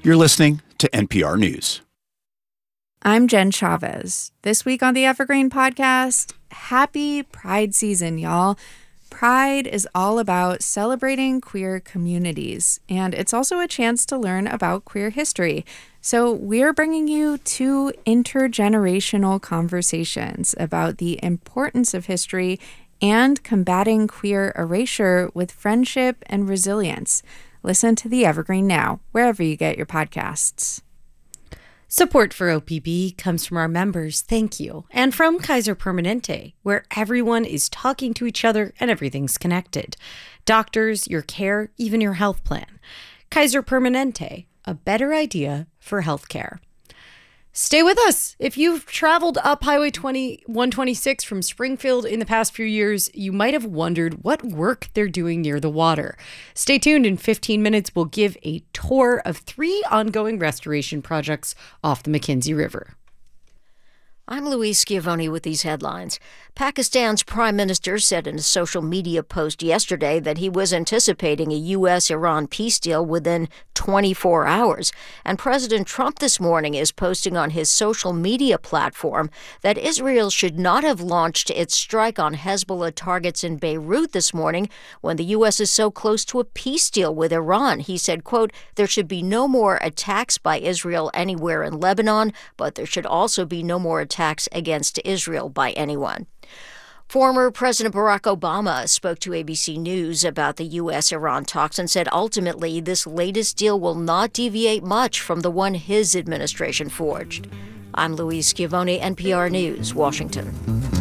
You're listening to NPR News. I'm Jen Chavez. This week on the Evergreen Podcast, happy Pride season, y'all. Pride is all about celebrating queer communities, and it's also a chance to learn about queer history. So we're bringing you two intergenerational conversations about the importance of history and combating queer erasure with friendship and resilience. Listen to the Evergreen now, wherever you get your podcasts. Support for OPB comes from our members, thank you, and from Kaiser Permanente, where everyone is talking to each other and everything's connected. Doctors, your care, even your health plan. Kaiser Permanente, a better idea for healthcare. Stay with us. If you've traveled up Highway 126 from Springfield in the past few years, you might have wondered what work they're doing near the water. Stay tuned. In 15 minutes, we'll give a tour of 3 ongoing restoration projects off the Mackenzie River. I'm Louise Schiavone with these headlines. Pakistan's prime minister said in a social media post yesterday that he was anticipating a U.S.-Iran peace deal within 24 hours. And President Trump this morning is posting on his social media platform that Israel should not have launched its strike on Hezbollah targets in Beirut this morning when the U.S. is so close to a peace deal with Iran. He said, quote, "There should be no more attacks by Israel anywhere in Lebanon, but there should also be no more attacks against Israel by anyone." Former President Barack Obama spoke to ABC News about the U.S.-Iran talks and said ultimately this latest deal will not deviate much from the one his administration forged. I'm Louise Schiavone, NPR News, Washington.